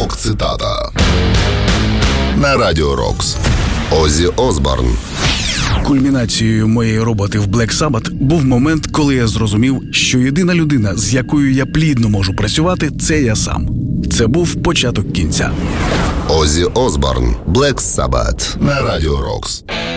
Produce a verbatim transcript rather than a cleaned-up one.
Рок-цитата на Радіо Рокс. Оззі Осборн. Кульмінацією моєї роботи в Black Sabbath був момент, коли я зрозумів, що єдина людина, з якою я плідно можу працювати, це я сам. Це був початок кінця. Оззі Осборн, Black Sabbath на Радіо Рокс.